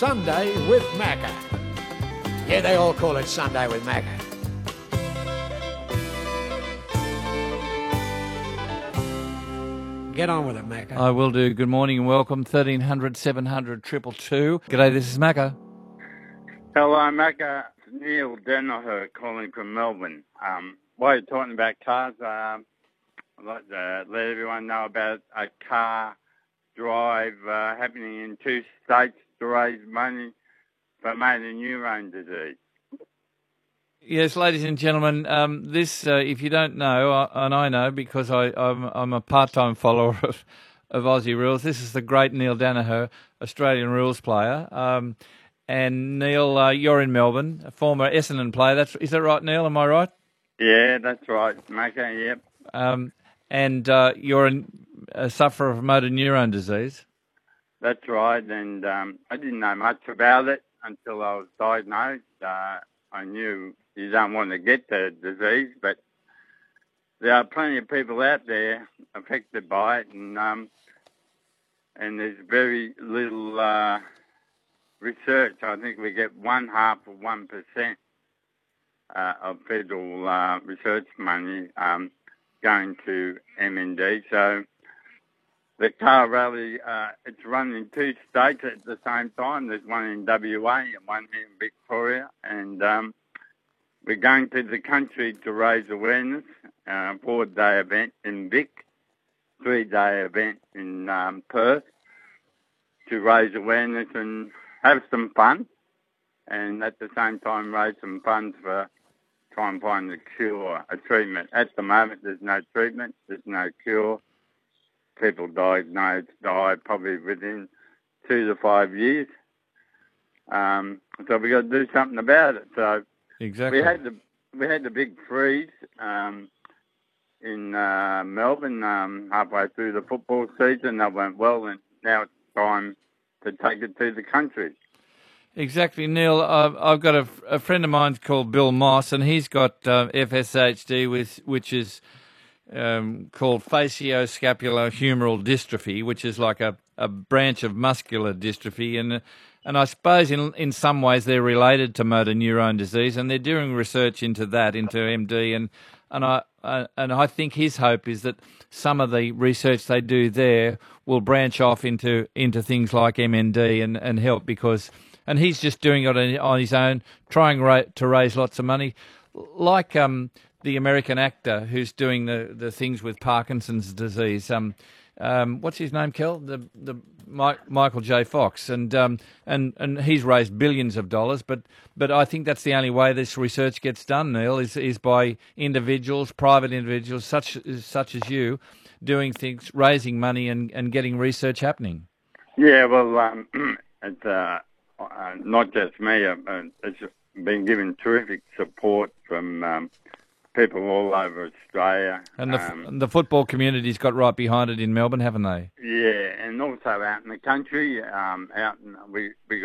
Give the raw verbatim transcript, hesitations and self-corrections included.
Sunday with Macca. Yeah, they all call it Sunday with Macca. Get on with it, Macca. I will do. Good morning and welcome. thirteen hundred, seven hundred, two two two. G'day, this is Macca. Hello, Macca. Neil Danaher calling from Melbourne. Um, while you're talking about cars, um, I'd like to let everyone know about a car drive uh, happening in two states to raise money for motor neurone disease. Yes, ladies and gentlemen, um, this, uh, if you don't know, uh, and I know because I, I'm, I'm a part-time follower of, of Aussie rules, this is the great Neil Danaher, Australian rules player. Um, and Neil, uh, you're in Melbourne, a former Essendon player. That's, is that right, Neil? Am I right? Yeah, that's right, Macca, yep. Um, and uh, you're an, a sufferer of motor neurone disease. That's right, and um, I didn't know much about it until I was diagnosed. Uh, I knew you don't want to get the disease, but there are plenty of people out there affected by it, and um, and there's very little uh, research. I think we get one half of one percent uh, of federal uh, research money um, going to M N D. So the car rally, uh, it's run in two states at the same time. There's one in W A and one in Victoria, and um, we're going to the country to raise awareness. Uh, four-day event in Vic, three-day event in um, Perth to raise awareness and have some fun, and at the same time raise some funds for try and find a cure, a treatment. At the moment, there's no treatment, there's no cure. People diagnosed die probably within two to five years. Um, so we've got to do something about it. So Exactly. we had the we had the big freeze um, in uh, Melbourne um, halfway through the football season. That went well, and now it's time to take it to the country. Exactly, Neil. I've, I've got a, a friend of mine called Bill Moss, and he's got uh, F S H D, with, which is um, called facioscapulohumeral dystrophy, which is like a, a branch of muscular dystrophy. And and I suppose in in some ways they're related to motor neurone disease, and they're doing research into that, into M D. And and I uh, and I think his hope is that some of the research they do there will branch off into into things like M N D and, and help, because. And he's just doing it on his own, trying ra- to raise lots of money, like um, the American actor who's doing the, the things with Parkinson's disease. Um, um, what's his name, Kel? The the Mike, Michael J. Fox, and um, and and he's raised billions of dollars. But but I think that's the only way this research gets done, Neil, is is by individuals, private individuals such such as you, doing things, raising money, and, and getting research happening. Yeah, well, um, it's. Uh... Uh, not just me, uh, uh, it's been given terrific support from um, people all over Australia. And the, um, and the football community's got right behind it in Melbourne, haven't they? Yeah, and also out in the country. Um, out in, we we